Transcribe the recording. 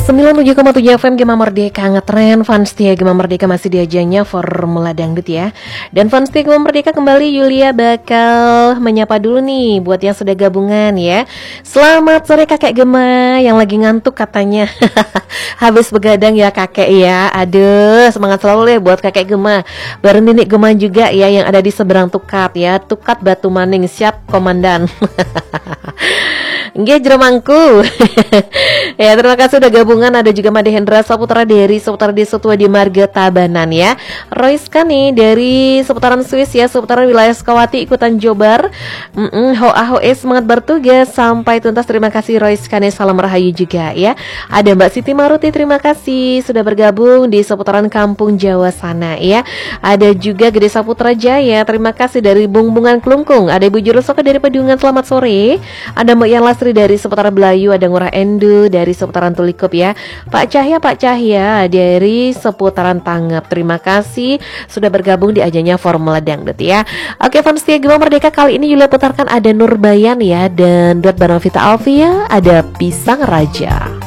97,7 FM Gema Merdeka ngetren. Fans setia Gema Merdeka masih diajanya Formula Dangdut ya. Dan fans setia Gema Merdeka kembali, Yulia bakal menyapa dulu nih buat yang sudah gabungan ya. Selamat sore kakek Gema yang lagi ngantuk katanya. Habis begadang ya kakek ya. Aduh, semangat selalu ya buat kakek Gema. Bareng Nenek Gema juga ya yang ada di seberang Tukat ya. Tukat Batu Maning, siap komandan. Nggih jeremangku. Ya, terima kasih udah gabungan. Ada juga Made Hendra Saputra dari seputaran Desa Tua di Marga Tabanan ya. Royska nih dari seputaran Swiss ya, seputaran wilayah Sukawati ikutan Jobar. Hoa semangat bertugas sampai tuntas. Terima kasih Royska nih, salam rahayu juga ya. Ada Mbak Siti Maruti, terima kasih sudah bergabung di seputaran Kampung Jawa sana ya. Ada juga Gede Saputra Jaya, terima kasih dari Bungbungan Klungkung. Ada Ibu Jurusoka dari Pedungan, selamat sore. Ada Mbak Yan Lasri dari seputaran Belayu, ada Ngurah Endu dari seputaran Tulikup ya. Pak Cahya dari seputaran Tanggap, terima kasih sudah bergabung di ajanya Formula Dangdut ya. Oke, fans setia Gema Merdeka, kali ini Yulia putarkan ada Nurbayan ya, dan Duet Banovita Alvia, ada Pisang Raja.